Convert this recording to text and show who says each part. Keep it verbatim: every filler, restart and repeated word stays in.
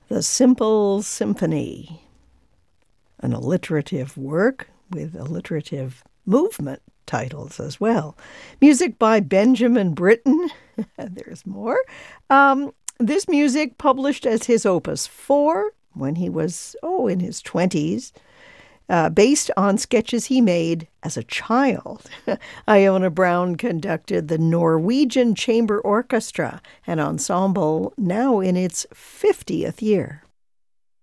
Speaker 1: The Simple Symphony, an alliterative work with alliterative movement titles as well. Music by Benjamin Britten. There's more. Um, this music published as his Opus four when he was, oh, in his twenties, uh, based on sketches he made as a child. Iona Brown conducted the Norwegian Chamber Orchestra, an ensemble now in its fiftieth year.